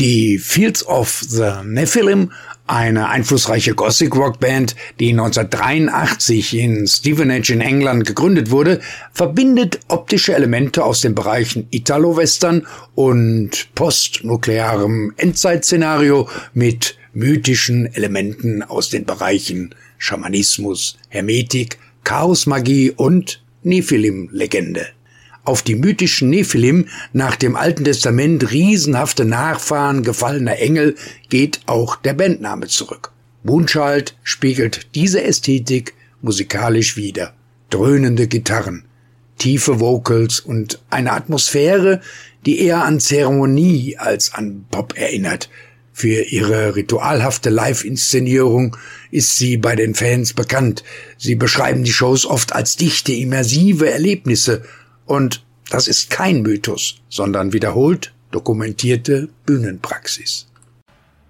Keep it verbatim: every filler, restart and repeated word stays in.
Die Fields of the Nephilim, eine einflussreiche Gothic-Rock-Band, die neunzehnhundertdreiundachtzig in Stevenage in England gegründet wurde, verbindet optische Elemente aus den Bereichen Italo-Western und postnuklearem Endzeit-Szenario mit mythischen Elementen aus den Bereichen Schamanismus, Hermetik, Chaosmagie und Nephilim-Legende. Auf die mythischen Nephilim, nach dem Alten Testament riesenhafte Nachfahren gefallener Engel, geht auch der Bandname zurück. Moonchild spiegelt diese Ästhetik musikalisch wider. Dröhnende Gitarren, tiefe Vocals und eine Atmosphäre, die eher an Zeremonie als an Pop erinnert. Für ihre ritualhafte Live-Inszenierung ist sie bei den Fans bekannt. Sie beschreiben die Shows oft als dichte, immersive Erlebnisse. Und das ist kein Mythos, sondern wiederholt dokumentierte Bühnenpraxis.